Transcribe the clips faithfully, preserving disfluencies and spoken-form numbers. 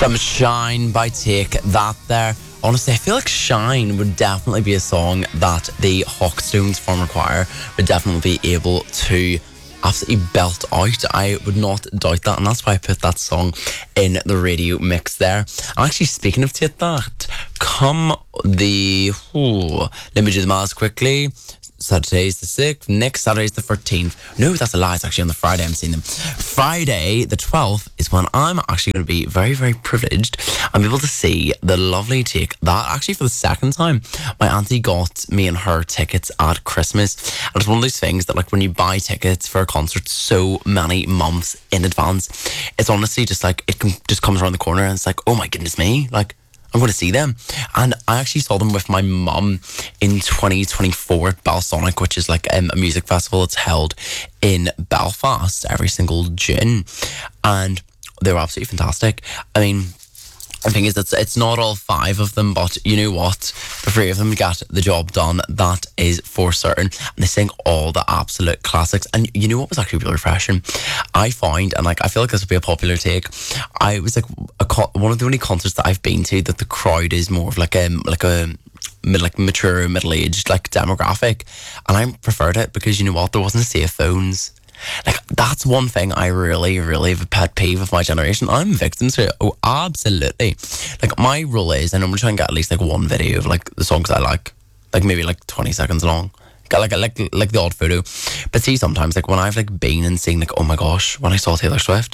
Some Shine by Take That there. Honestly, I feel like Shine would definitely be a song that the Hawkstones former choir would definitely be able to absolutely belt out. I would not doubt that, and that's why I put that song in the radio mix there. And actually, speaking of Take That, come the... Ooh, let me do the maths quickly. Saturday's the sixth, next Saturday's the thirteenth. No, that's a lie, it's actually on the Friday I'm seeing them. Friday the twelfth is when I'm actually going to be very, very privileged and be able to see the lovely Take That, actually for the second time. My auntie got me and her tickets at Christmas, and it's one of those things that, like, when you buy tickets for a concert so many months in advance, it's honestly just like, it can, just comes around the corner and it's like, oh my goodness me, like, I'm going to see them. And I actually saw them with my mum in twenty twenty-four at Balsonic, which is like um, a music festival that's held in Belfast every single June. And they were absolutely fantastic. I mean, the thing is, that it's not all five of them, but you know what? The three of them got the job done. That is for certain. And they sing all the absolute classics. And you know what was actually really refreshing? I found, and like I feel like this would be a popular take, I was like a co- one of the only concerts that I've been to that the crowd is more of like a like a mid, like mature middle aged like demographic, and I preferred it because you know what? There wasn't safe phones. Like, that's one thing I really, really have a pet peeve of my generation. I'm victim to it. Oh, absolutely. Like, my rule is, and I'm going to try and get at least, like, one video of, like, the songs I like. Like, maybe, like, twenty seconds long. Got, like, like, like the odd photo. But see, sometimes, like, when I've, like, been and seen, like, oh my gosh, when I saw Taylor Swift,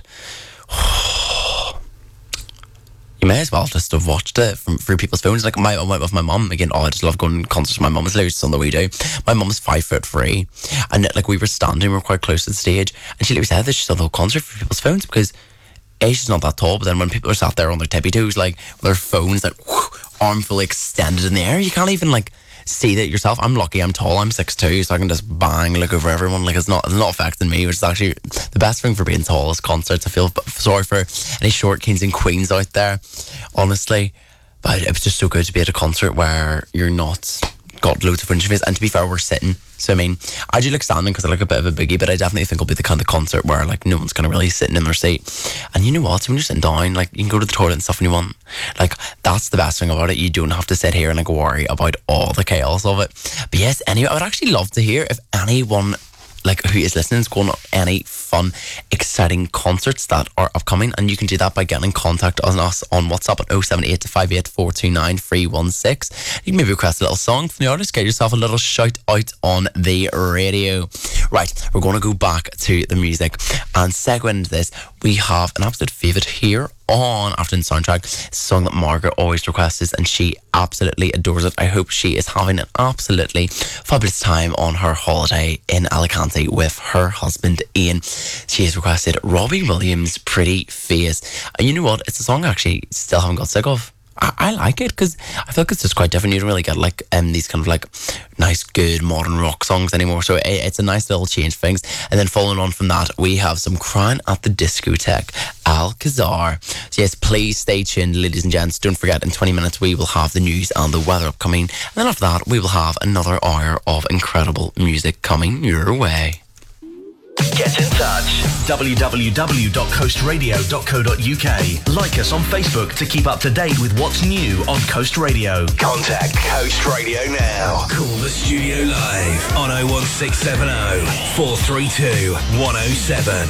you may as well just have watched it from through people's phones. Like my with my mum again. Oh, I just love going to concerts with my mum. It's literally something we do. My mum's five foot three, and like we were standing, we were quite close to the stage, and she literally said that she saw the whole concert through people's phones because A, she's not that tall, but then when people are sat there on their tippy toes, like with their phones, like whoosh, arm fully extended in the air, you can't even like see that yourself. I'm lucky, I'm tall, I'm six two, so I can just bang look over everyone. Like it's not it's not affecting me, which is actually the best thing for being tall is concerts. I feel sorry for any short kings and queens out there, honestly, but it was just so good to be at a concert where you're not got loads of windshield face. And to be fair, we're sitting, so I mean, I do like standing because I like a bit of a boogie, but I definitely think it'll be the kind of concert where like no one's gonna really sitting in their seat. And you know what, so when you're sitting down, like you can go to the toilet and stuff when you want. Like that's the best thing about it. You don't have to sit here and like worry about all the chaos of it. But yes, anyway, I would actually love to hear if anyone like who is listening is going on any fun, exciting concerts that are upcoming, and you can do that by getting in contact with us on WhatsApp at oh seven eight five eight four two nine three one six. You can maybe request a little song from the artist, get yourself a little shout out on the radio. Right, we're going to go back to the music and segue into this. We have an absolute favourite here on Afternoon Soundtrack. It's a song that Margaret always requests and she absolutely adores it. I hope she is having an absolutely fabulous time on her holiday in Alicante with her husband Ian. She has requested Robbie Williams' Pretty Face, and you know what, it's a song I actually still haven't got sick of. I, I like it because I feel like it's just quite different. You don't really get like um these kind of like nice good modern rock songs anymore, so it, it's a nice little change of things. And then following on from that, we have some Crying at the Discotheque, Alcazar. So yes, please stay tuned, ladies and gents. Don't forget, in twenty minutes we will have the news and the weather upcoming, and then after that we will have another hour of incredible music coming your way. Get in touch. w w w dot coast radio dot co dot u k. Like us on Facebook to keep up to date with what's new on Coast Radio. Contact Coast Radio now. Call the studio live on oh one six seven oh, four three two, one oh seven.